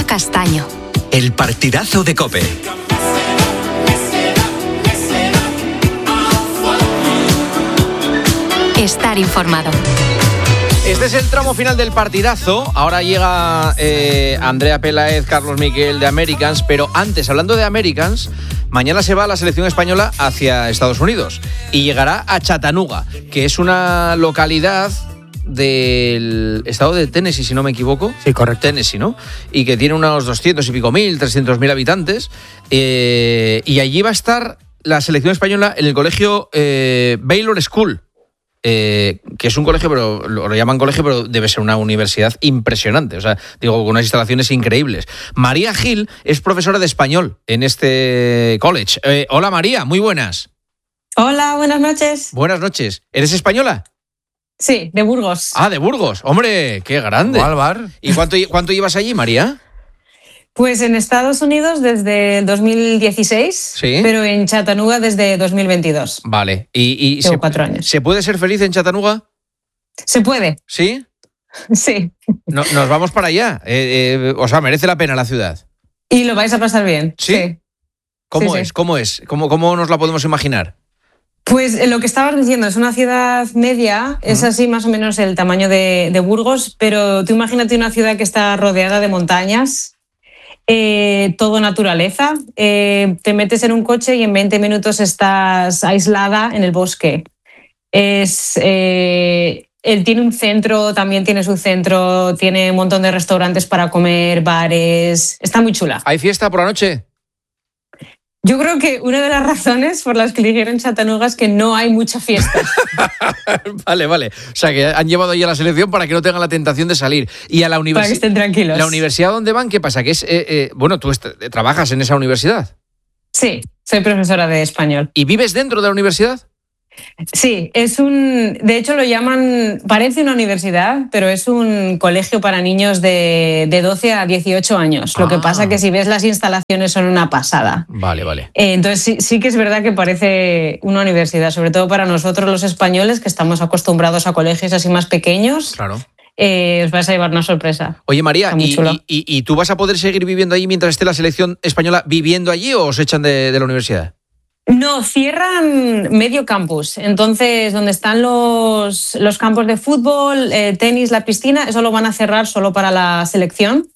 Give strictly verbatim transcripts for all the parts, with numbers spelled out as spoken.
Alba Castaño. El partidazo de COPE. Estar informado. Este es el tramo final del partidazo. Ahora llega eh, Andrea Peláez, Carlos Miquel de Americans. Pero antes, hablando de Americans, mañana se va la selección española hacia Estados Unidos y llegará a Chattanooga, que es una localidad del estado de Tennessee, si no me equivoco. Sí, correcto. Tennessee, ¿no? Y que tiene unos doscientos y pico mil, trescientos mil habitantes. Eh, y allí va a estar la selección española en el colegio eh, Baylor School. Eh, que es un colegio, pero lo, lo llaman colegio, pero debe ser una universidad impresionante. O sea, digo, con unas instalaciones increíbles. María Gil es profesora de español en este college. Eh, hola María, muy buenas. Hola, buenas noches. Buenas noches. ¿Eres española? Sí, de Burgos. Ah, de Burgos. Hombre, qué grande. Álvar. ¿Y cuánto, cuánto llevas allí, María? Pues en Estados Unidos desde el dos mil dieciséis, ¿Sí? Pero en Chattanooga desde dos mil veintidós. Vale. ¿Y, y Llevo se, cuatro años. ¿Se puede ser feliz en Chattanooga? ¿Se puede? ¿Sí? Sí. No, nos vamos para allá. Eh, eh, o sea, merece la pena la ciudad. Y lo vais a pasar bien. ¿Sí? Sí. ¿Cómo Sí, es? sí. ¿Cómo es? ¿Cómo, cómo nos la podemos imaginar? Pues eh, lo que estabas diciendo, es una ciudad media, es Ujú. así más o menos el tamaño de, de Burgos, pero tú imagínate una ciudad que está rodeada de montañas. Eh, todo naturaleza, eh, te metes en un coche y en veinte minutos estás aislada en el bosque. Es, eh, él tiene un centro, también tiene su centro, tiene un montón de restaurantes para comer, bares, está muy chula. ¿Hay fiesta por la noche? Yo creo que una de las razones por las que eligieron Chattanooga es que no hay mucha fiesta. Vale, vale. O sea, que han llevado ahí a la selección para que no tengan la tentación de salir. Y a la Para que universidad. estén tranquilos. ¿La universidad dónde van? ¿Qué pasa? Que es, eh, eh, bueno, tú est- trabajas en esa universidad. Sí, soy profesora de español. ¿Y vives dentro de la universidad? Sí, es un. De hecho, lo llaman. Parece una universidad, pero es un colegio para niños de, de doce a dieciocho años. Lo Ah. que pasa que si ves las instalaciones son una pasada. Vale, vale. Eh, entonces, sí, sí que es verdad que parece una universidad, sobre todo para nosotros los españoles, que estamos acostumbrados a colegios así más pequeños. Claro. Eh, os vais a llevar una sorpresa. Oye, María, Está muy ¿y, chulo. y, y- y tú vas a poder seguir viviendo allí mientras esté la selección española viviendo allí o os echan de, de la universidad? No, cierran medio campus. Entonces, donde están los, los campos de fútbol, eh, tenis, la piscina, eso lo van a cerrar solo para la selección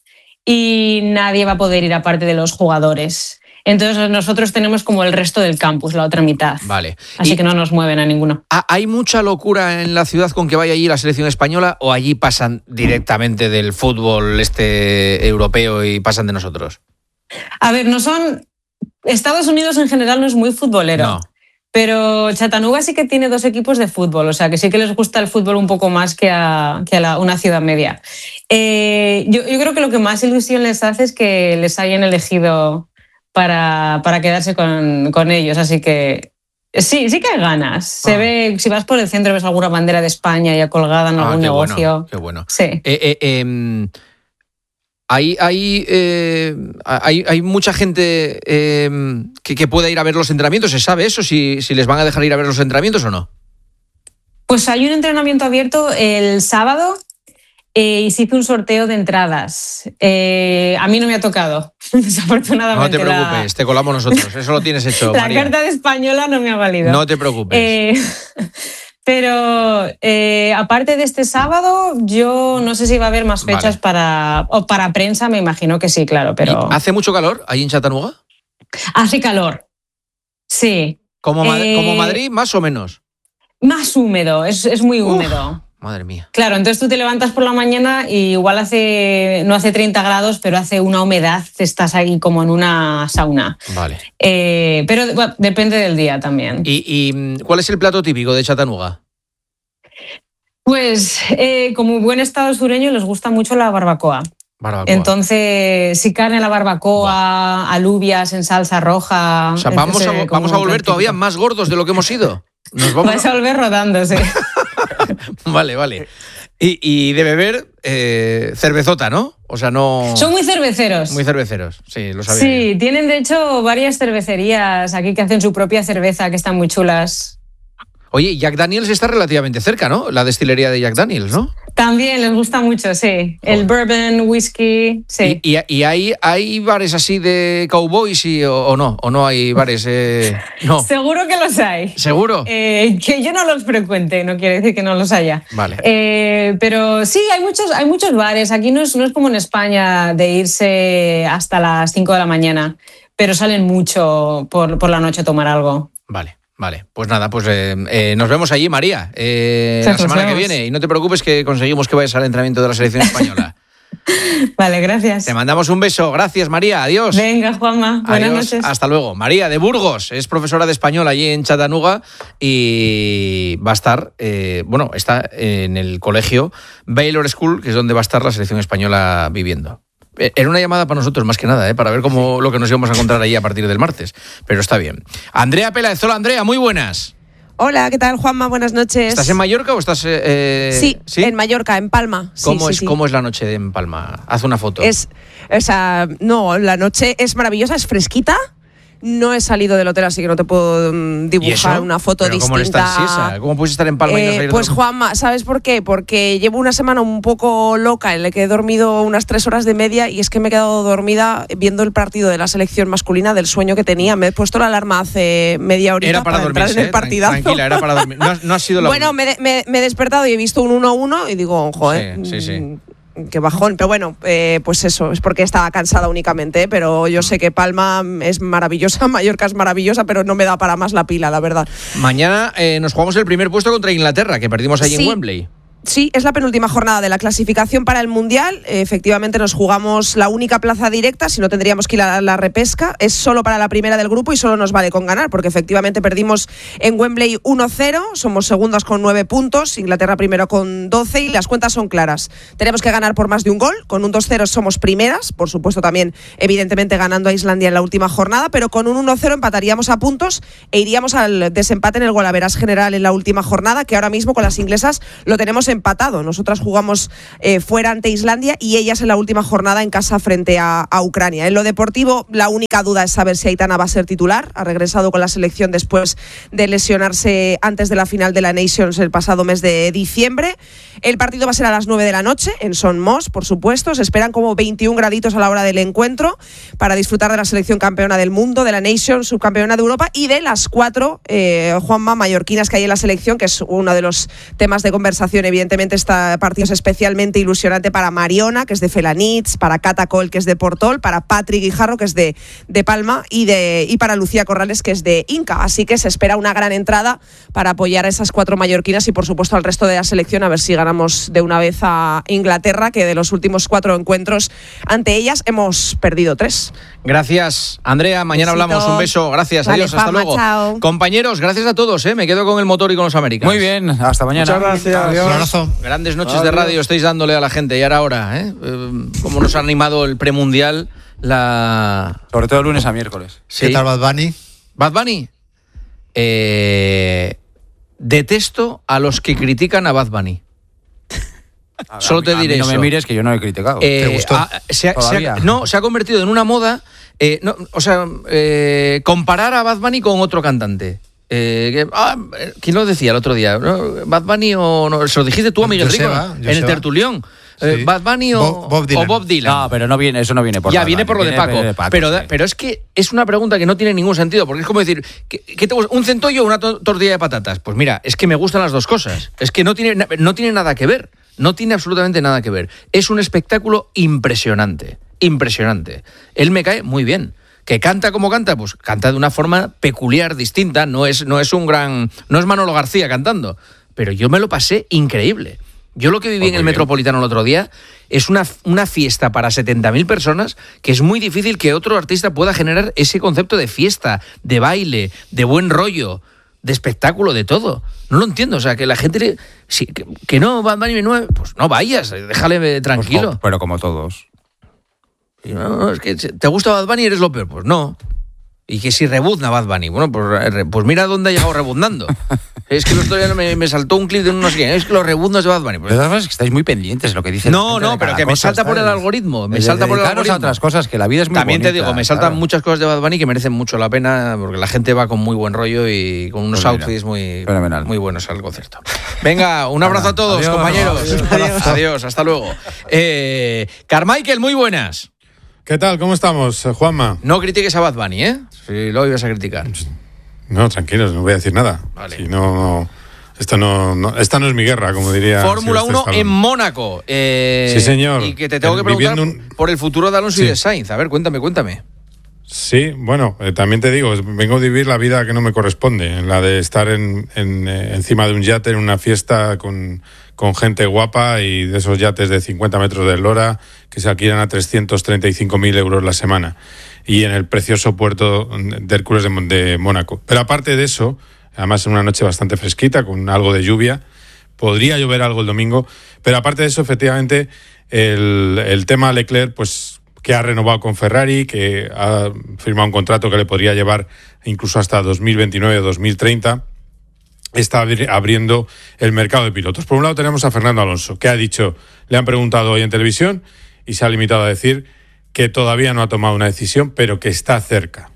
y nadie va a poder ir aparte de los jugadores. Entonces, nosotros tenemos como el resto del campus, la otra mitad. Vale. Así Y- que no nos mueven a ninguno. ¿ha- ¿Hay mucha locura en la ciudad con que vaya allí la selección española o allí pasan directamente del fútbol este europeo y pasan de nosotros? A ver, no son... Estados Unidos en general no es muy futbolero. No. Pero Chattanooga sí que tiene dos equipos de fútbol, o sea que sí que les gusta el fútbol un poco más que a, que a la- una ciudad media. Eh, yo, yo creo que lo que más ilusión les hace es que les hayan elegido para, para quedarse con, con ellos, así que sí, sí que hay ganas. Se Ah. ve, si vas por el centro ves alguna bandera de España ya colgada en Ah, algún qué negocio. bueno, qué bueno. Sí. Eh, eh, em, hay, hay, eh, hay, hay mucha gente em, que, que pueda ir a ver los entrenamientos. ¿Se sabe eso? Si, si les van a dejar ir a ver los entrenamientos o no. Pues hay un entrenamiento abierto el sábado eh, y se hizo un sorteo de entradas. Eh, a mí no me ha tocado, No desafortunadamente. te la- preocupes, te colamos nosotros. Eso lo tienes hecho, La María. carta de española no me ha valido. No te preocupes. Eh, pero eh, aparte de este sábado, yo no sé si va a haber más fechas Vale. para, o para prensa, me imagino que sí, claro, pero ¿Y ¿Hace mucho calor ahí en Chattanooga? hace calor. Sí, ¿Como, Mad- Eh, como Madrid, más o menos? más húmedo, es, es muy Uf. húmedo. Madre mía. Claro, entonces tú te levantas por la mañana y igual hace, no hace treinta grados, pero hace una humedad, estás ahí como en una sauna. Vale. Eh, pero bueno, depende del día también. ¿Y, y mm, cuál es el plato típico de Chattanooga? Pues eh, como buen estado sureño les gusta mucho la barbacoa. Barbacoa. Entonces, sí, carne a la barbacoa, alubias en salsa roja. O sea, Este vamos es, a, eh, como vamos a un volver plato todavía típico. más gordos de lo que hemos sido. Nos vamos Vais a volver rodándose. Vale, vale. Y, y de beber eh, cervezota, ¿no? O sea, no... Son muy cerveceros. Muy cerveceros, sí, lo sabía. Sí, tienen de hecho varias cervecerías aquí que hacen su propia cerveza, que están muy chulas. Oye, Jack Daniels está relativamente cerca, ¿no? La destilería de Jack Daniels, ¿no? También les gusta mucho, sí. El bourbon, whisky, sí. ¿Y, y, y hay, hay bares así de cowboys y, o, o no? ¿O no hay bares? Eh, no. Seguro que los hay. ¿Seguro? Eh, que yo no los frecuente, no quiere decir que no los haya. Vale. Eh, pero sí, hay muchos, hay muchos bares. Aquí no es, no es como en España de irse hasta las cinco de la mañana, pero salen mucho por, por la noche a tomar algo. Vale. Vale, pues nada, pues eh, eh, nos vemos allí, María, eh, la semana que viene. Y no te preocupes que conseguimos que vayas al entrenamiento de la selección española. Vale, gracias. Te mandamos un beso. Gracias, María. Adiós. Venga, Juanma. Buenas Adiós. noches. Hasta luego. María de Burgos es profesora de español allí en Chattanooga y va a estar, eh, bueno, está en el colegio Baylor School, que es donde va a estar la selección española viviendo. Era una llamada para nosotros, más que nada, ¿eh? Para ver cómo lo que nos íbamos a encontrar allí a partir del martes. Pero está bien. Andrea Peláez. Hola, Andrea. Muy buenas. Hola, ¿qué tal, Juanma? Buenas noches. ¿Estás en Mallorca o estás...? Eh, sí, sí, en Mallorca, en Palma. ¿Cómo, sí, es, sí, ¿Cómo es la noche de en Palma? Haz una foto. Es, o sea, no, la noche es maravillosa, es fresquita. No he salido del hotel, así que no te puedo mm, dibujar una foto ¿Pero distinta. ¿Cómo estás, Siesa? ¿Cómo puedes estar en Palma eh, y no salir? Pues Juanma, ¿sabes por qué? Porque llevo una semana un poco loca en la que he dormido unas tres horas de media y es que me he quedado dormida viendo el partido de la selección masculina del sueño que tenía. Me he puesto la alarma hace media horita era para, para entrar en el partidazo. Tranquila, era para dormir. No, no ha sido la Bueno, me, me, me he despertado y he visto un uno uno y digo, joder. Sí, sí, sí. Qué bajón, pero bueno, eh, pues eso, es porque estaba cansada únicamente, ¿eh? Pero yo sé que Palma es maravillosa, Mallorca es maravillosa, pero no me da para más la pila, la verdad. Mañana eh, nos jugamos el primer puesto contra Inglaterra, que perdimos allí sí. en Wembley. Sí, es la penúltima jornada de la clasificación para el Mundial. Efectivamente nos jugamos la única plaza directa, si no tendríamos que ir a la repesca. Es solo para la primera del grupo y solo nos vale con ganar, porque efectivamente perdimos en Wembley uno cero, somos segundas con nueve puntos, Inglaterra primero con doce y las cuentas son claras. Tenemos que ganar por más de un gol, con un dos cero somos primeras, por supuesto también evidentemente ganando a Islandia en la última jornada, pero con un uno cero empataríamos a puntos e iríamos al desempate en el golaveras general en la última jornada, que ahora mismo con las inglesas lo tenemos empatado. Nosotras jugamos eh, fuera ante Islandia y ellas en la última jornada en casa frente a, a Ucrania. En lo deportivo, la única duda es saber si Aitana va a ser titular. Ha regresado con la selección después de lesionarse antes de la final de la Nations el pasado mes de diciembre. El partido va a ser a las nueve de la noche en Son Moss, por supuesto. Se esperan como veintiún graditos a la hora del encuentro para disfrutar de la selección campeona del mundo, de la Nations, subcampeona de Europa y de las cuatro eh, Juanma mallorquinas que hay en la selección, que es uno de los temas de conversación. Evidentemente este partido es especialmente ilusionante para Mariona, que es de Felanitx, para Cata Coll, que es de Portol, para Patrick Guijarro, que es de, de Palma, y, de, y para Lucía Corrales, que es de Inca. Así que se espera una gran entrada para apoyar a esas cuatro mallorquinas y, por supuesto, al resto de la selección, a ver si ganamos de una vez a Inglaterra, que de los últimos cuatro encuentros ante ellas hemos perdido tres. Gracias, Andrea. Mañana Besito. hablamos. Un beso. Gracias. Vale, Adiós. Hasta Juanma, luego. chao. Compañeros, gracias a todos. ¿eh? Me quedo con el motor y con los Americanos. Muy bien. Hasta mañana. Muchas gracias. Adiós. Un abrazo. Grandes noches Adiós. de radio estáis dándole a la gente. Y ahora, ahora, ¿eh? Eh, cómo nos ha animado el premundial. La... Sobre todo lunes a miércoles. Sí. ¿Qué tal, Bad Bunny? Bad Bunny. Eh, detesto a los que critican a Bad Bunny. A Solo mí- te a mí diré no me eso. mires que yo no he criticado. Eh, ¿Te gustó? a- se ha- se ha- Todavía. no, se ha convertido en una moda. eh, no, o sea, eh, comparar a Bad Bunny con otro cantante. Eh, que- ah, eh, ¿Quién lo decía el otro día? ¿No? ¿Bad Bunny o no? Se lo dijiste tú a Miguel Joseba, Rico en Joseba. el tertulión. Eh, Sí. ¿Bad Bunny o Bob- Bob Dylan. o Bob Dylan? No, pero no viene, eso no viene por ya Bad viene Bunny, por lo de viene Paco, de Paco, pero, da- sí. pero es que es una pregunta que no tiene ningún sentido, porque es como decir, ¿qué, qué te gusta? ¿Un centollo o una to- tortilla de patatas? Pues mira, es que me gustan las dos cosas, es que no tiene, na- no tiene nada que ver, no tiene absolutamente nada que ver. Es un espectáculo impresionante, impresionante. Él me cae muy bien. ¿Que canta como canta? Pues canta de una forma peculiar, distinta, no es, no es un gran, no es Manolo García cantando, pero yo me lo pasé increíble. Yo lo que viví Pues en el muy bien. Metropolitano el otro día es una, una fiesta para setenta mil personas que es muy difícil que otro artista pueda generar ese concepto de fiesta, de baile, de buen rollo, de espectáculo, de todo. No lo entiendo, o sea, que la gente... le- si- que, que no, Bad Bunny no, pues no vayas, déjale eh, Pues tranquilo. co- pero como todos. Y no, no, es que ¿te gusta Bad Bunny y eres lo peor? Pues no. Y que si rebuzna Bad Bunny. Bueno, pues, pues mira dónde ha llegado rebuznando. Es que el otro día me, me saltó un clip de unos que es que los rebuznos de Bad Bunny. Pues, de todas maneras, es que estáis muy pendientes de lo que dicen. no, no, pero que me salta por el algoritmo. Me salta por el algoritmo. a otras cosas, que la vida es muy También bonita, te digo, me saltan claro. muchas cosas de Bad Bunny que merecen mucho la pena porque la gente va con muy buen rollo y con unos Pues mira, outfits muy, fenomenal. muy buenos al concierto. Venga, un abrazo a todos, Adiós, compañeros. adiós. Adiós, adiós, hasta luego. Eh, Carmichael, muy buenas. ¿Qué tal? ¿Cómo estamos, Juanma? No critiques a Bad Bunny, ¿eh? Si lo ibas a criticar. No, tranquilos, no voy a decir nada. Vale. Si no, no, esto no, no, esta no es mi guerra, como diría. Fórmula Silvestre uno Stallone. en Mónaco. Eh, Sí, señor. Y que te tengo que Eh, preguntar viviendo un- por el futuro de Alonso y Sí. de Sainz. A ver, cuéntame, cuéntame. Sí, bueno, eh, también te digo, vengo de vivir la vida que no me corresponde, en la de estar en, en, eh, encima de un yate en una fiesta con, con gente guapa y de esos yates de cincuenta metros de eslora que se alquilan a trescientos treinta y cinco mil euros la semana y en el precioso puerto de Hércules de, Mon- de Mónaco. Pero aparte de eso, además en una noche bastante fresquita con algo de lluvia, podría llover algo el domingo, pero aparte de eso, efectivamente, el, el tema Leclerc, pues que ha renovado con Ferrari, que ha firmado un contrato que le podría llevar incluso hasta dos mil veintinueve o dos mil treinta, está abri- abriendo el mercado de pilotos. Por un lado tenemos a Fernando Alonso, que ha dicho, le han preguntado hoy en televisión y se ha limitado a decir que todavía no ha tomado una decisión, pero que está cerca.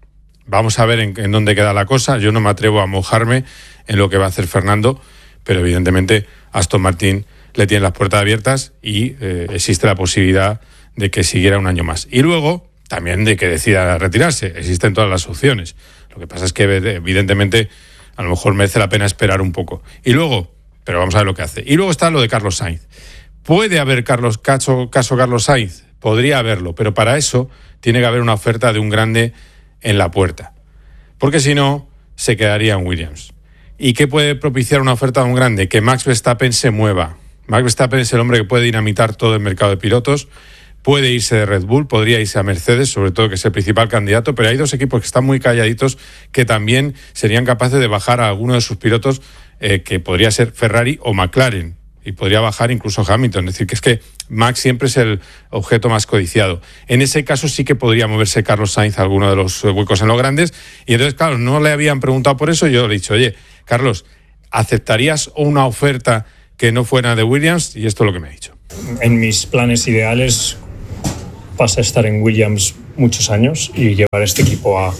Vamos a ver en, en dónde queda la cosa. Yo no me atrevo a mojarme en lo que va a hacer Fernando, pero evidentemente Aston Martin le tiene las puertas abiertas y eh, existe la posibilidad de que siguiera un año más. Y luego, también de que decida retirarse. Existen todas las opciones. Lo que pasa es que, evidentemente, a lo mejor merece la pena esperar un poco. Y luego, pero vamos a ver lo que hace. Y luego está lo de Carlos Sainz. ¿Puede haber Carlos, caso, caso Carlos Sainz? Podría haberlo, pero para eso tiene que haber una oferta de un grande en la puerta. Porque si no, se quedaría en Williams. ¿Y qué puede propiciar una oferta de un grande? Que Max Verstappen se mueva. Max Verstappen es el hombre que puede dinamitar todo el mercado de pilotos. Puede irse de Red Bull, podría irse a Mercedes, sobre todo que es el principal candidato, pero hay dos equipos que están muy calladitos que también serían capaces de bajar a alguno de sus pilotos, eh, que podría ser Ferrari o McLaren, y podría bajar incluso Hamilton. Es decir, que es que Max siempre es el objeto más codiciado. En ese caso sí que podría moverse Carlos Sainz a alguno de los huecos en los grandes, y entonces, claro, no le habían preguntado por eso, yo le he dicho, oye, Carlos, ¿aceptarías una oferta que no fuera de Williams? Y esto es lo que me ha dicho. En mis planes ideales pasa a estar en Williams muchos años y llevar a este equipo a,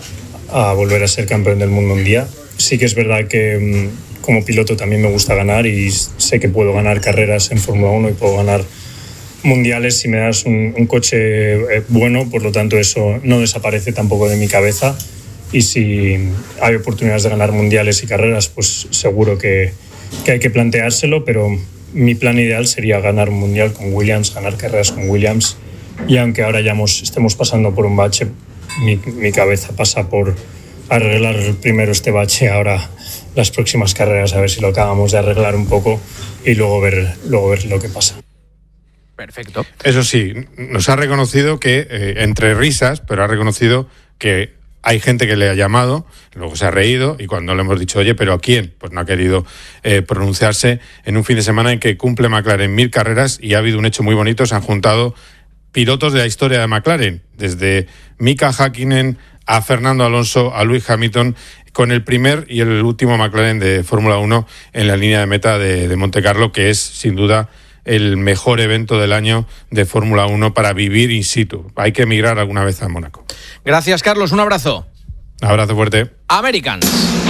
a volver a ser campeón del mundo un día. Sí que es verdad que mmm, como piloto también me gusta ganar y sé que puedo ganar carreras en Fórmula uno y puedo ganar mundiales si me das un, un coche bueno, por lo tanto eso no desaparece tampoco de mi cabeza, y si hay oportunidades de ganar mundiales y carreras, pues seguro que, que hay que planteárselo, pero mi plan ideal sería ganar un mundial con Williams, ganar carreras con Williams. Y aunque ahora ya hemos, estemos pasando por un bache, mi, mi cabeza pasa por arreglar primero este bache, ahora las próximas carreras, a ver si lo acabamos de arreglar un poco y luego ver, luego ver lo que pasa. Perfecto. Eso sí, nos ha reconocido que, eh, entre risas, pero ha reconocido que hay gente que le ha llamado, luego se ha reído, y cuando le hemos dicho, oye, ¿pero a quién? Pues no ha querido eh, pronunciarse en un fin de semana en que cumple McLaren mil carreras y ha habido un hecho muy bonito. Se han juntado pilotos de la historia de McLaren, desde Mika Häkkinen a Fernando Alonso, a Lewis Hamilton, con el primer y el último McLaren de Fórmula uno en la línea de meta de, de Monte Carlo, que es sin duda el mejor evento del año de Fórmula uno para vivir in situ. Hay que emigrar alguna vez a Mónaco. Gracias, Carlos. Un abrazo. Un abrazo fuerte. Americans.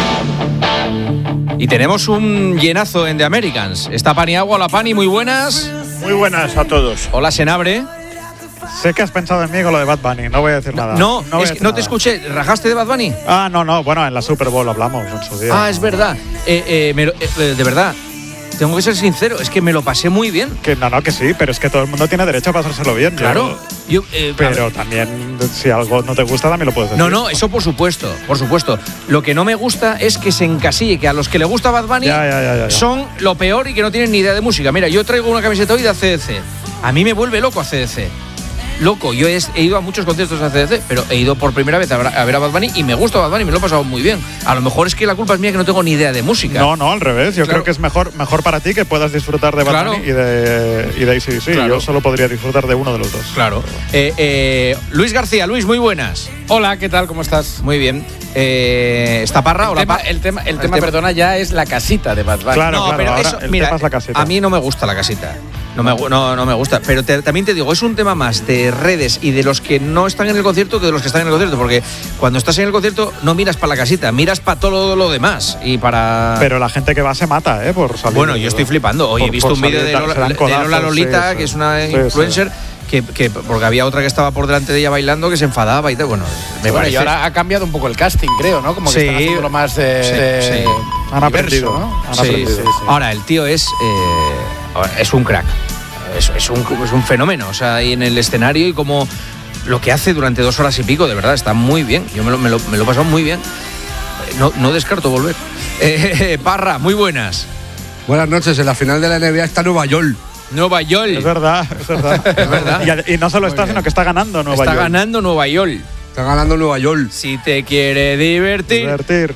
Y tenemos un llenazo en The Americans. Está Paniagua. Hola, Pani, muy buenas. Muy buenas a todos. Hola, Senabre. Sé que has pensado en mí con lo de Bad Bunny, no voy a decir nada. No, no, es que no te escuché. ¿Rajaste de Bad Bunny? Ah, no, no, bueno, en la Super Bowl hablamos en su día. Ah, es verdad. Eh, eh, me lo, eh, de verdad, tengo que ser sincero, es que me lo pasé muy bien. Que no, no, que sí, pero es que todo el mundo tiene derecho a pasárselo bien. Claro. Yo, Yo, eh, pero también, si algo no te gusta, también lo puedes decir. No, no, eso por supuesto, por supuesto. Lo que no me gusta es que se encasille, que a los que le gusta Bad Bunny ya, ya, ya, ya, ya. son lo peor y que no tienen ni idea de música. Mira, yo traigo una camiseta hoy de A C D C. A mí me vuelve loco A C D C. loco. Yo he, he ido a muchos conciertos de A C D C, pero he ido por primera vez a ver, a ver a Bad Bunny y me gusta Bad Bunny, me lo he pasado muy bien. A lo mejor es que la culpa es mía que no tengo ni idea de música. No, no, al revés. Yo Claro. creo que es mejor, mejor para ti que puedas disfrutar de Bad Claro. Bunny y de, y de A C D C. Claro. Yo solo podría disfrutar de uno de los dos. Claro. Eh, eh, Luis García, Luis, muy buenas. Hola, ¿qué tal? ¿Cómo estás? Muy bien. Eh, ¿Está Parra? El Hola, tema, Pa- el tema, el el tema, tema- perdona, ya es la casita de Bad Bunny. Claro, no, claro. pero ahora eso, el mira, tema es la caseta. a mí no me gusta la casita. No me, gu- no, no me gusta. Pero te- también te digo, es un tema más de redes y de los que no están en el concierto que de los que están en el concierto. Porque cuando estás en el concierto no miras para la casita, miras para todo lo demás. Y para. Pero la gente que va se mata, ¿eh? Por salir. Bueno, yo estoy flipando. Hoy por- he visto por un vídeo salir, de da- Lola, se dan de codazos, Lola Lolita, sí, sí. que es una Sí, sí. influencer, Que, que porque había otra que estaba por delante de ella bailando que se enfadaba y tal. Bueno, me Bueno, y parece. ahora ha cambiado un poco el casting, creo, ¿no? Como que Sí. están haciéndolo más de, Sí, de- sí. Han diverso, aprendido, ¿no? Han Sí, aprendido. sí, sí. Ahora, el tío es, eh, es un crack. Es, es, un, es un fenómeno. O sea, ahí en el escenario y como lo que hace durante dos horas y pico, de verdad, está muy bien. Yo me lo, me lo, me lo he pasado muy bien. No, no descarto volver. Eh, Parra, muy buenas. Buenas noches. En la final de la N B A está Nueva York. Nueva York. Es verdad, es verdad. Es verdad. Y, y no solo está, sino que está ganando Nueva Está York. ganando Nueva York. Está ganando Nueva York. Si te quiere divertir. Divertir.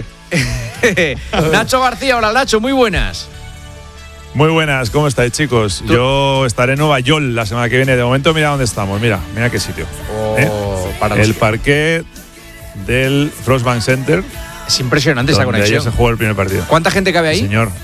Eh. Nacho García, hola Nacho, muy buenas. Muy buenas, ¿cómo estáis, chicos? ¿Tú? Yo estaré en Nueva York la semana que viene. De momento, mira dónde estamos. Mira, mira qué sitio. ¿Eh? para los- El parqué del Frostbank Center. Es impresionante esa donde conexión. ayer se jugó el primer partido. ¿Cuánta gente cabe ahí? Sí, señor.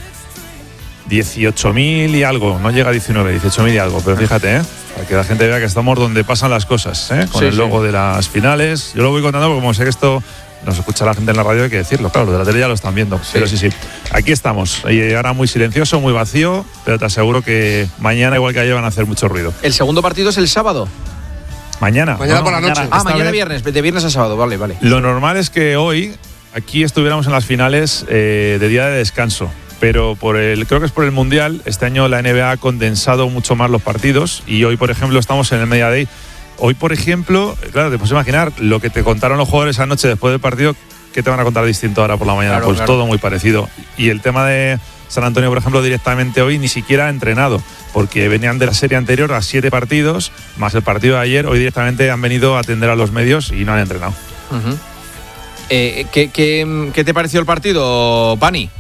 dieciocho mil y algo. No llega a diecinueve, dieciocho mil y algo. Pero fíjate, ¿eh? Para que la gente vea que estamos donde pasan las cosas, ¿eh? Con Sí, el sí. logo de las finales. Yo lo voy contando porque como sé que esto nos escucha la gente en la radio, hay que decirlo. Claro, los de la tele ya lo están viendo. Pero sí, sí. Aquí estamos. Y ahora muy silencioso, muy vacío. Pero te aseguro que mañana, igual que ayer, van a hacer mucho ruido. El segundo partido es el sábado. Mañana. Mañana No, por la no, noche. Ah, esta mañana vez- viernes, de viernes a sábado, vale, vale. Lo normal es que hoy aquí estuviéramos en las finales eh, de día de descanso. Pero por el, creo que es por el Mundial, este año la N B A ha condensado mucho más los partidos y hoy, por ejemplo, estamos en el Media Day. Hoy, por ejemplo, claro, te puedes imaginar lo que te contaron los jugadores anoche después del partido, ¿qué te van a contar distinto ahora por la mañana? Claro, pues claro. todo muy parecido. Y el tema de San Antonio, por ejemplo, directamente hoy ni siquiera ha entrenado, porque venían de la serie anterior a siete partidos, más el partido de ayer, hoy directamente han venido a atender a los medios y no han entrenado. Ujú. Eh, ¿qué, qué, qué te pareció el partido, Pani?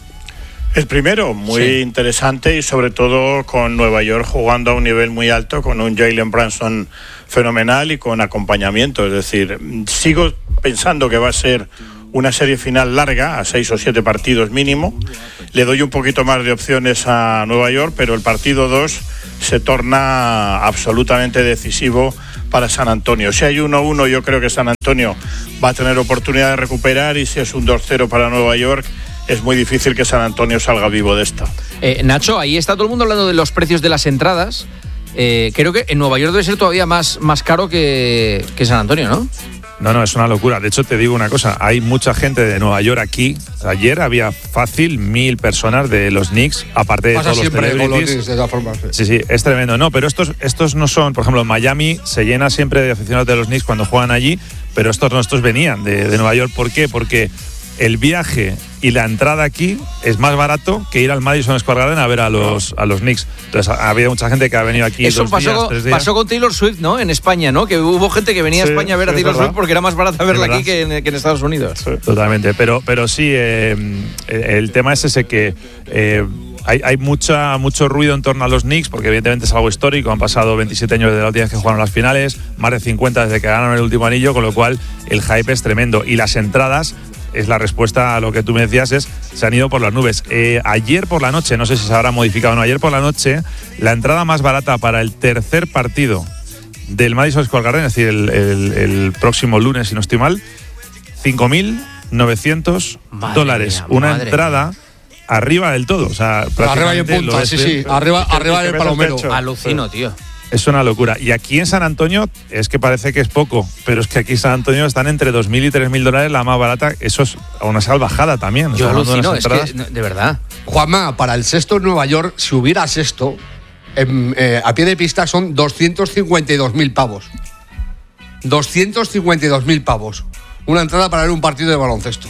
El primero, muy Sí. interesante y sobre todo con Nueva York jugando a un nivel muy alto, con un Jalen Brunson fenomenal y con acompañamiento. Es decir, sigo pensando que va a ser una serie final larga, a seis o siete partidos mínimo. Le doy un poquito más de opciones a Nueva York, pero el partido dos se torna absolutamente decisivo para San Antonio. Si hay uno uno, yo creo que San Antonio va a tener oportunidad de recuperar, y si es un dos cero para Nueva York, es muy difícil que San Antonio salga vivo de esta. Eh, Nacho, ahí está todo el mundo hablando de los precios de las entradas. Eh, creo que en Nueva York debe ser todavía más, más caro que, que San Antonio, ¿no? No, no, es una locura. De hecho, te digo una cosa, hay mucha gente de Nueva York aquí. Ayer había fácil mil personas de los Knicks, aparte de Pasa todos los siempre con los celebrities. Knicks, de todas formas. sí. Sí, sí, es tremendo. No, pero estos, estos no son, por ejemplo, en Miami se llena siempre de aficionados de los Knicks cuando juegan allí, pero estos no, estos venían de, de Nueva York. ¿Por qué? Porque el viaje y la entrada aquí es más barato que ir al Madison Square Garden a ver a los, a los Knicks. Entonces, ha habido mucha gente que ha venido aquí Eso dos pasó, días, tres días. pasó con Taylor Swift, ¿no? En España, ¿no? Que hubo gente que venía Sí, a España a ver a sí, es Taylor verdad. Swift porque era más barata verla verdad. aquí que en, que en Estados Unidos. Totalmente, pero, pero sí, eh, el tema es ese que eh, hay, hay mucha, mucho ruido en torno a los Knicks, porque evidentemente es algo histórico, han pasado veintisiete años desde la última vez que jugaron las finales, más de cincuenta desde que ganaron el último anillo, con lo cual el hype es tremendo. Y las entradas, es la respuesta a lo que tú me decías, es se han ido por las nubes. Eh, ayer por la noche, no sé si se habrá modificado o no, ayer por la noche, la entrada más barata para el tercer partido del Madison Square Garden, es decir, el, el- el próximo lunes, si no estoy mal, cinco mil novecientos Madre dólares. mía, Una madre entrada arriba del todo. O sea, Arriba y en prácticamente punta, lo sí, ves- sí. Arriba, que- arriba que del ves el palomero. techo. Alucino, tío. Es una locura. Y aquí en San Antonio es que parece que es poco, pero es que aquí en San Antonio están entre dos mil y tres mil dólares la más barata. Eso es a una salvajada también. Yo Estamos hablando de alucino, unas es entradas. que, no, de verdad. Juanma, para el sexto en Nueva York, si hubiera sexto, em, eh, a pie de pista son doscientos cincuenta y dos mil pavos. doscientos cincuenta y dos mil pavos. Una entrada para ver un partido de baloncesto.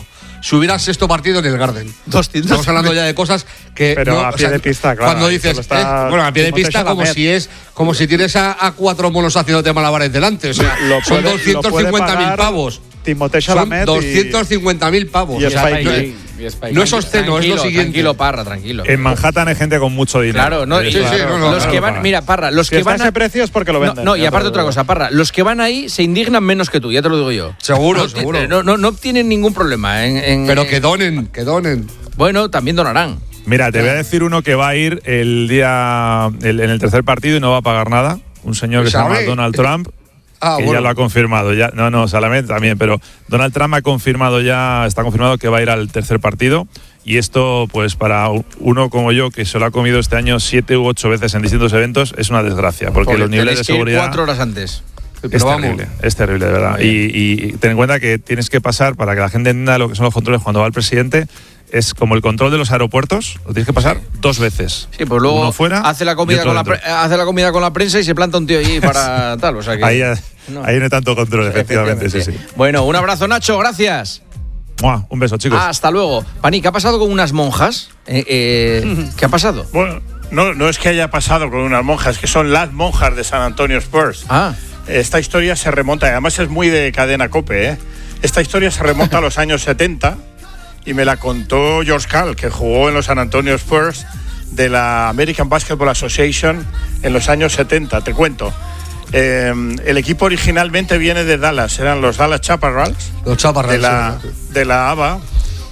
si hubiera sexto partido en el Garden. doscientos Estamos hablando ya de cosas que. Pero no, a pie o sea, de pista, claro. Cuando dices, está, eh, bueno, a pie de pista, como Chalamet. si es, como si tienes a, a cuatro monos haciéndote malabares delante. O sea, Lo son puede- doscientos cincuenta lo mil puede pavos. Timothée Son Chalamet y- doscientos cincuenta mil pavos. y O sea, Spike no, Lee. no es obsceno, es lo siguiente. Tranquilo, Parra, tranquilo. En Manhattan hay gente con mucho dinero. Claro, no, Eh, y- sí, sí, no, no, los claro, que van, claro. mira, Parra, los Si que está van a ese precio es porque lo no, venden. no, y Ya aparte te otra lo cosa, digo. Parra, los que van ahí se indignan menos que tú, ya te lo digo yo. Seguro, no, seguro. No, no, no tienen ningún problema. En, en- Pero que donen, que donen. Bueno, también donarán. Mira, te voy a decir uno que va a ir el día el- en el tercer partido y no va a pagar nada. Un señor que se llama ¿Sabe? Donald Trump. Ah, que bueno. ya lo ha confirmado. Ya, no, no, Chalamet también, pero Donald Trump ha confirmado ya, está confirmado que va a ir al tercer partido. Y esto, pues para uno como yo, que se lo ha comido este año siete u ocho veces en distintos eventos, es una desgracia. Porque Porque los niveles de tenéis que ir seguridad. cuatro horas antes. Es Pero vamos. terrible, es terrible, de verdad. Y, y ten en cuenta que tienes que pasar, para que la gente entienda lo que son los controles cuando va el presidente, es como el control de los aeropuertos, lo tienes que pasar dos veces. Sí, pues luego Uno fuera hace la y comida otro con la dentro. pre- hace la comida con la prensa y se planta un tío allí para tal, o sea que Ahí, eh, no. ahí no hay tanto control, efectivamente, sí, sí. Bueno, un abrazo, Nacho, gracias. Mua, un beso, chicos. Hasta luego. Pani, ¿qué ha pasado con unas monjas? Eh, eh, ¿Qué ha pasado? Bueno, no, no es que haya pasado con unas monjas, que son las monjas de San Antonio Spurs. Ah, Esta historia se remonta, y además es muy de cadena COPE, ¿eh? Esta historia se remonta a los años setenta y me la contó George Karl, que jugó en los San Antonio Spurs de la American Basketball Association en los años setenta. Te cuento. Eh, el equipo originalmente viene de Dallas, eran los Dallas Chaparrals, Los chaparras. de la, sí. de la A B A,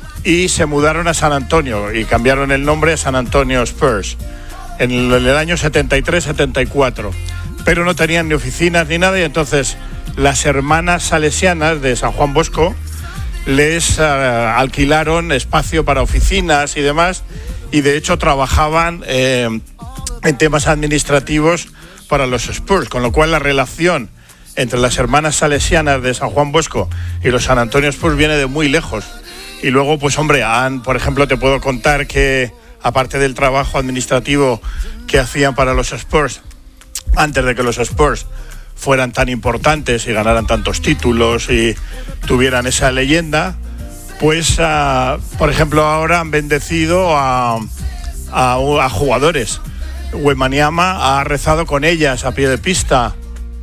y se mudaron a San Antonio y cambiaron el nombre a San Antonio Spurs en el, en el año setenta y tres setenta y cuatro. Pero no tenían ni oficinas ni nada, y entonces las hermanas salesianas de San Juan Bosco les uh, alquilaron espacio para oficinas y demás, y de hecho trabajaban eh, en temas administrativos para los Spurs, con lo cual la relación entre las hermanas salesianas de San Juan Bosco y los San Antonio Spurs viene de muy lejos. Y luego, pues hombre, han, por ejemplo, te puedo contar que aparte del trabajo administrativo que hacían para los Spurs, antes de que los Spurs fueran tan importantes y ganaran tantos títulos y tuvieran esa leyenda, pues, uh, por ejemplo, ahora han bendecido a, a, a jugadores. Wembanyama ha rezado con ellas a pie de pista.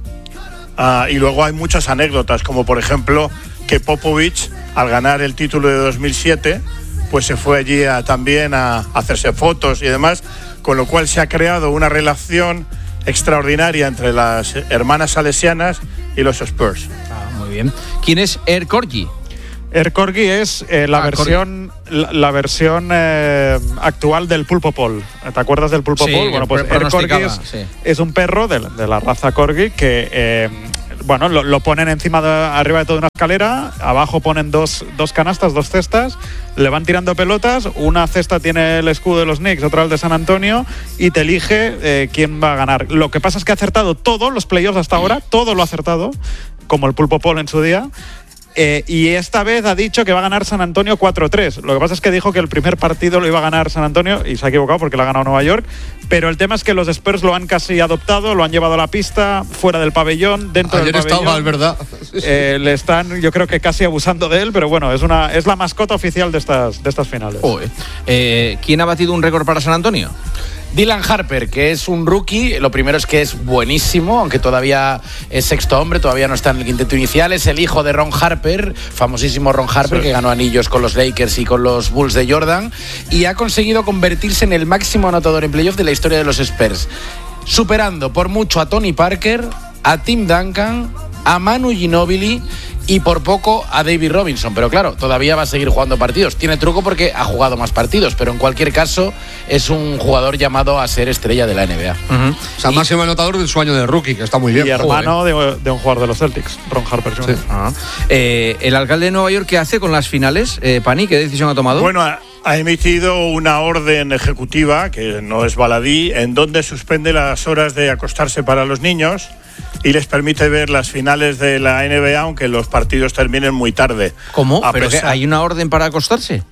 Uh, y luego hay muchas anécdotas, como por ejemplo que Popovich, al ganar el título de dos mil siete, pues se fue allí a, también a, a hacerse fotos y demás, con lo cual se ha creado una relación extraordinaria entre las hermanas salesianas y los Spurs. ah, muy bien. ¿Quién es Er Corgi? Air Corgi es eh, la, Ah, versión, la, la versión eh, actual del pulpo pol. ¿Te acuerdas del pulpo Sí, pol? que Bueno, pues pro- Air Corgi pronosticaba, es, sí. es un perro de, la- de la raza Corgi que eh, bueno, lo, lo ponen encima de, arriba de toda una escalera, abajo ponen dos, dos canastas, dos cestas, le van tirando pelotas, una cesta tiene el escudo de los Knicks, otra el de San Antonio, y te elige eh, quién va a ganar. Lo que pasa es que ha acertado todos los playoffs hasta ahora, todo lo ha acertado, como el pulpo pol en su día. Eh, y esta vez ha dicho que va a ganar San Antonio cuatro tres. Lo que pasa es que dijo que el primer partido lo iba a ganar San Antonio y se ha equivocado porque lo ha ganado Nueva York. Pero el tema es que los Spurs lo han casi adoptado, lo han llevado a la pista, fuera del pabellón, dentro Ayer del pabellón. estaba, es verdad. Eh, le están, yo creo que casi abusando de él, pero bueno, es una es la mascota oficial de estas, de estas finales. Joder. Eh, ¿Quién ha batido un récord para San Antonio? Dylan Harper, que es un rookie, lo primero es que es buenísimo, aunque todavía es sexto hombre, todavía no está en el quinteto inicial, es el hijo de Ron Harper, famosísimo Ron Harper, sí, que ganó anillos con los Lakers y con los Bulls de Jordan, y ha conseguido convertirse en el máximo anotador en playoff de la historia de los Spurs, superando por mucho a Tony Parker, a Tim Duncan, a Manu Ginobili y por poco a David Robinson, pero claro, todavía va a seguir jugando partidos. Tiene truco porque ha jugado más partidos, pero en cualquier caso es un jugador llamado a ser estrella de la N B A. Uh-huh. O sea, máximo anotador del sueño de rookie, que está muy bien. Y hermano de, de un jugador de los Celtics, Ron Harper junior Sí. Ah. Eh, ¿El alcalde de Nueva York qué hace con las finales? Eh, Pani, ¿qué decisión ha tomado? Bueno, ha, ha emitido una orden ejecutiva, que no es baladí, en donde suspende las horas de acostarse para los niños y les permite ver las finales de la N B A, aunque los partidos terminen muy tarde. ¿Cómo? A ¿Pero pesar- que hay una orden para acostarse?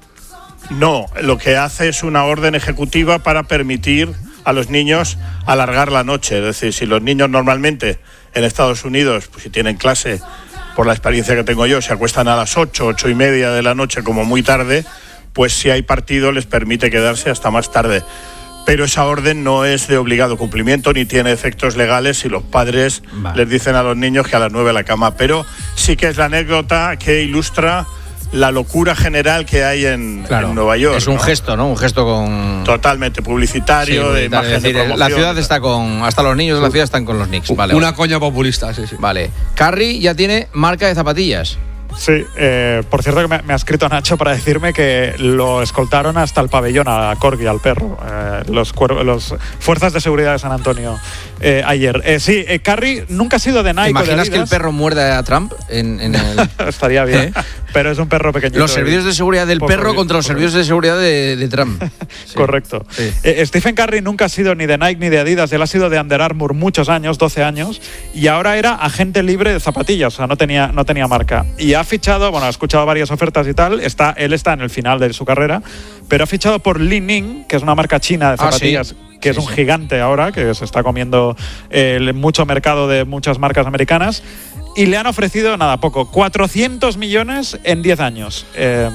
No, lo que hace es una orden ejecutiva para permitir a los niños alargar la noche. Es decir, si los niños normalmente en Estados Unidos, pues si tienen clase por la experiencia que tengo yo, se acuestan a las ocho, ocho y media de la noche como muy tarde, pues si hay partido les permite quedarse hasta más tarde. Pero esa orden no es de obligado cumplimiento ni tiene efectos legales si los padres vale. les dicen a los niños que a las nueve a la cama. Pero sí que es la anécdota que ilustra la locura general que hay en, claro, en Nueva York. Es un ¿no? gesto, ¿no? Un gesto con... Totalmente publicitario, sí, de imagen decir, de promoción. La ciudad está con... Hasta los niños de la ciudad están con los Knicks. Vale, Una vale. coña populista, sí, sí. Vale. Curry ya tiene marca de zapatillas. Sí, eh, por cierto que me, me ha escrito Nacho para decirme que lo escoltaron hasta el pabellón a Corgi, al perro, eh, los, los fuerzas de seguridad de San Antonio eh, ayer. Eh, sí, eh, Curry nunca ha sido de Nike. ¿Te imaginas de que el perro muerda a Trump en, en el... Estaría bien, ¿Eh? Pero es un perro pequeñito. Los servicios de seguridad del perro contra los servicios de seguridad de, de Trump. Sí. Correcto. Sí. Eh, Stephen Curry nunca ha sido ni de Nike ni de Adidas, él ha sido de Under Armour muchos años, doce años, y ahora era agente libre de zapatillas, o sea, no tenía, no tenía marca. Y ha fichado, bueno, ha escuchado varias ofertas y tal, está, él está en el final de su carrera, pero ha fichado por Li Ning, que es una marca china de zapatillas. Ah, sí. que sí, es un sí. gigante ahora, que se está comiendo eh, mucho mercado de muchas marcas americanas, y le han ofrecido, nada, poco, cuatrocientos millones en diez años. Eh,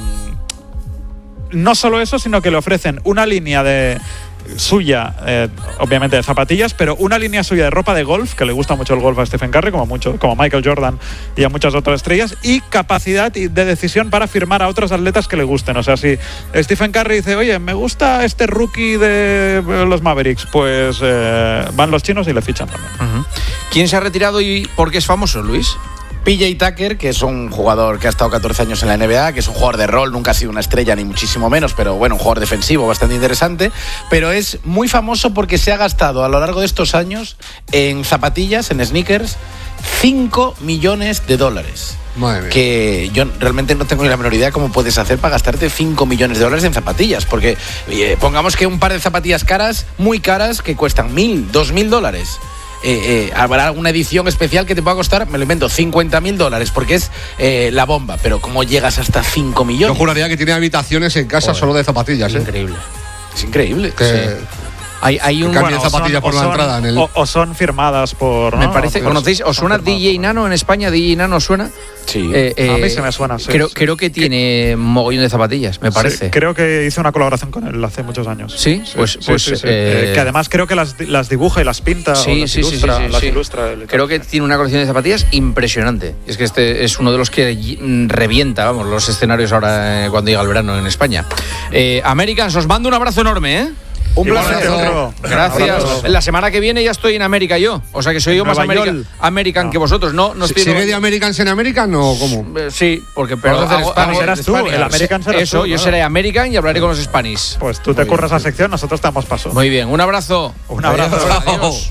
no solo eso, sino que le ofrecen una línea de suya, eh, obviamente de zapatillas, pero una línea suya de ropa de golf, que le gusta mucho el golf a Stephen Curry, como mucho, como Michael Jordan y a muchas otras estrellas, y capacidad de decisión para firmar a otros atletas que le gusten. O sea, si Stephen Curry dice, oye, me gusta este rookie de los Mavericks, pues eh, van los chinos y le fichan también. Uh-huh. ¿Quién se ha retirado y por qué es famoso, Luis? P J Tucker, que es un jugador que ha estado catorce años en la N B A, que es un jugador de rol, nunca ha sido una estrella ni muchísimo menos, pero bueno, un jugador defensivo bastante interesante, pero es muy famoso porque se ha gastado a lo largo de estos años en zapatillas, en sneakers, cinco millones de dólares. Madre mía. Que yo realmente no tengo ni la menor idea cómo puedes hacer para gastarte cinco millones de dólares en zapatillas, porque eh, pongamos que un par de zapatillas caras, muy caras, que cuestan mil, dos mil dólares. Eh, eh, habrá una edición especial que te pueda costar, me lo invento, cincuenta mil dólares, porque es eh, la bomba. Pero ¿cómo llegas hasta cinco millones? Yo juraría que tiene habitaciones en casa Joder. solo de zapatillas. ¿eh? Increíble. Es increíble. Que, sí. Hay, hay un bueno, zapatillas por la son, entrada. En el... o, o son firmadas por. Me ¿no? parece. Pues, ¿Conocéis? ¿Os suena D J Nano en España? ¿D J Nano suena? Sí. Eh, eh, a mí se me suena. Sí, creo, sí. creo que tiene mogollón de zapatillas, me parece. Sí, creo que hice una colaboración con él hace muchos años. Sí, sí pues, pues sí, sí, sí. Eh, que además creo que las, las dibuja y las pinta. Sí, o las sí, ilustra, sí, sí, las sí. ilustra. Creo que tiene una colección de zapatillas impresionante. Es que este es uno de los que revienta, vamos, los escenarios ahora eh, cuando llega el verano en España. Eh, Americans, os mando un abrazo enorme, ¿eh? Un placer. Gracias. La semana que viene ya estoy en América yo. O sea que soy yo más American, American no. que vosotros. No, no estoy ¿Sigue de Americans en American o cómo? Sí, porque pero hago, hago, serás tú, el American serás Eso, tú, yo ¿no? seré American y hablaré con los Spanish. Pues tú te Muy curras bien. la sección, nosotros te damos paso. Muy bien, un abrazo. Un abrazo. Adiós.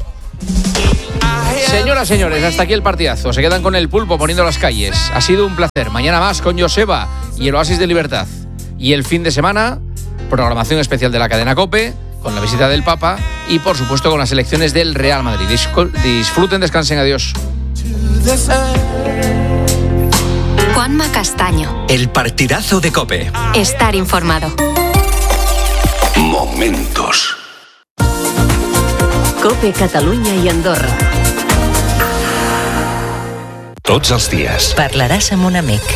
Señoras, señores, hasta aquí el partidazo. Se quedan con el pulpo poniendo las calles. Ha sido un placer. Mañana más con Joseba y el Oasis de Libertad. Y el fin de semana, programación especial de la cadena COPE, con la visita del Papa y, por supuesto, con las elecciones del Real Madrid. Disfruten, descansen, adiós. Juanma Castaño. El partidazo de COPE. Estar informado. Momentos. COPE Catalunya i Andorra. Tots els dies. Parlaràs amb un amic.